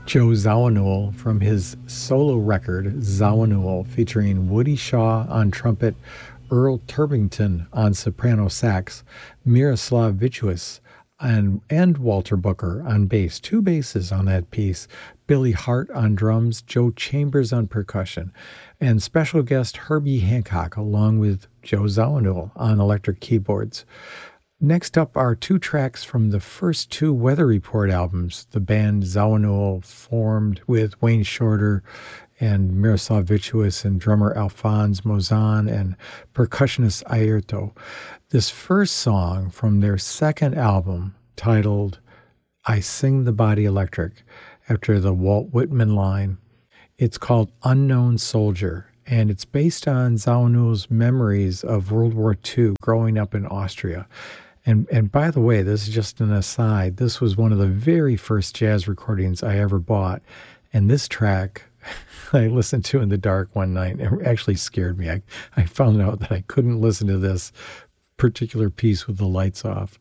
Joe Zawinul from his solo record, Zawinul, featuring Woody Shaw on trumpet, Earl Turbington on soprano sax, Miroslav Vitouis and Walter Booker on bass. Two basses on that piece. Billy Hart on drums, Joe Chambers on percussion, and special guest Herbie Hancock along with Joe Zawinul on electric keyboards. Next up are two tracks from the first two Weather Report albums. The band Zawinul formed with Wayne Shorter and Miroslav Vitouis and drummer Alphonse Mozan and percussionist Airto. This first song from their second album, titled I Sing the Body Electric, after the Walt Whitman line, it's called Unknown Soldier, and it's based on Zawinul's memories of World War II growing up in Austria. And by the way, this is just an aside, this was one of the very first jazz recordings I ever bought, and this track I listened to in the dark one night. It actually scared me. I found out that I couldn't listen to this particular piece with the lights off.